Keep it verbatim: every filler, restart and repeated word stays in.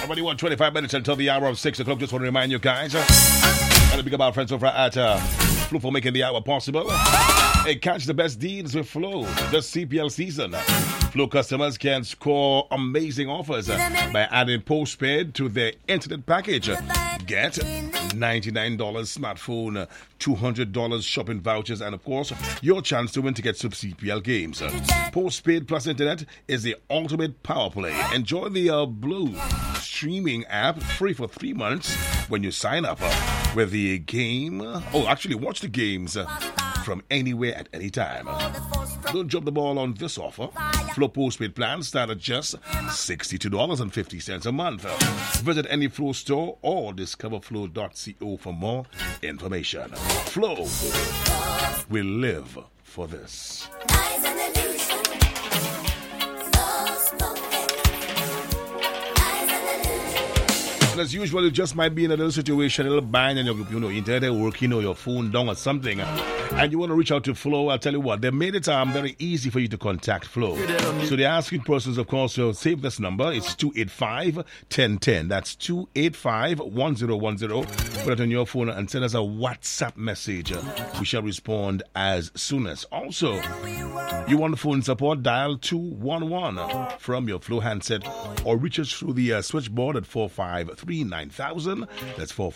Already one twenty-five minutes until the hour of six o'clock. Just want to remind you guys, uh, and a big about friends over at uh, Flow for making the hour possible. Hey, catch the best deals with Flow this C P L season. Flow customers can score amazing offers uh, by adding postpaid to their internet package. Get ninety-nine dollars smartphone, two hundred dollars shopping vouchers, and of course, your chance to win tickets to C P L games. Postpaid plus internet is the ultimate power play. Enjoy the uh, Blue streaming app free for three months when you sign up uh, with the game. Oh, actually, watch the games uh, from anywhere at any time. Don't drop the ball on this offer. Flow postpaid plans start at just sixty-two dollars and fifty cents a month. Visit any Flow store or discover flow dot co for more information. Flow will live for this. And as usual, you just might be in a little situation, a little bind, and your you know, internet working or your phone down or something, and you want to reach out to Flow. I'll tell you what, they made it um, very easy for you to contact Flow. So they're asking persons, of course, to save this number. It's two eight five, one zero one zero. That's two eight five, one zero one zero. Put it on your phone and send us a WhatsApp message. We shall respond as soon as. Also, you want phone support, dial two one one from your Flow handset or reach us through the uh, switchboard at four five three nine thousand. That's four